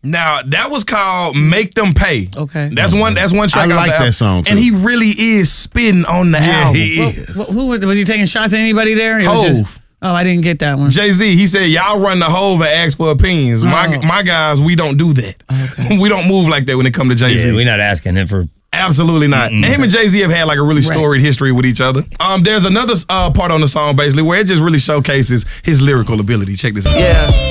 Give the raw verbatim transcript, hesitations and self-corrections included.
Now that was called "Make Them Pay." Okay, that's one. That's one track. I like that song too. And he really is spitting on the yeah, album. He well, is. well, who was, was he taking shots at anybody there? It was Hove. just- oh, I didn't get that one. Jay-Z, he said, y'all run the Hove and ask for opinions. My Oh. my guys, we don't do that. Okay. We don't move like that when it comes to Jay-Z. Yeah, we're not asking him for. Absolutely not. And him and Jay-Z have had like a really storied history with each other. Um, there's another uh, part on the song basically where it just really showcases his lyrical ability. Check this out. Yeah.